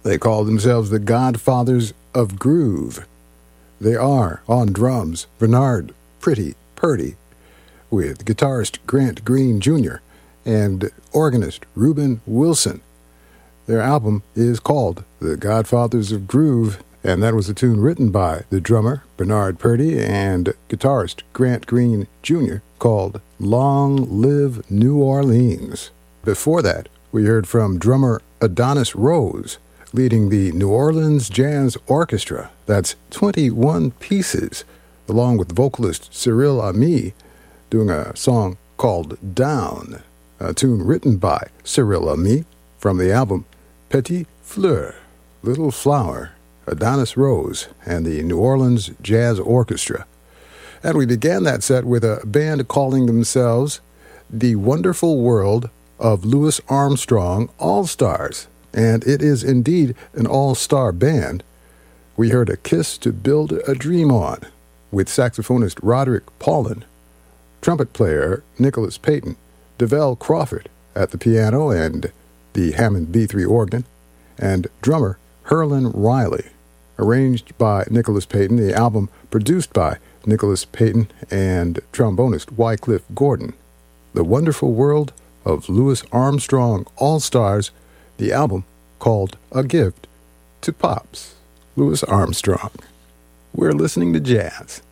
They call themselves the Godfathers of Groove. They are, on drums, Bernard Pretty Purdy, with guitarist Grant Green Jr. and organist Reuben Wilson. Their album is called The Godfathers of Groove, and that was a tune written by the drummer Bernard Purdy and guitarist Grant Green Jr. called Long Live New Orleans. Before that, we heard from drummer Adonis Rose, leading the New Orleans Jazz Orchestra. That's 21 pieces, along with vocalist Cyril Ami, doing a song called Down, a tune written by Cyril Ami from the album Petite Fleur, Little Flower, Adonis Rose, and the New Orleans Jazz Orchestra. And we began that set with a band calling themselves The Wonderful World of Louis Armstrong All-Stars. And it is indeed an all-star band. We heard A Kiss to Build a Dream On with saxophonist Roderick Paulin, trumpet player Nicholas Payton, DeVell Crawford at the piano and the Hammond B3 organ, and drummer Herlin Riley. Arranged by Nicholas Payton, the album produced by Nicholas Payton and trombonist Wycliffe Gordon. The Wonderful World of Louis Armstrong All-Stars, the album called A Gift to Pops, Louis Armstrong. We're listening to jazz.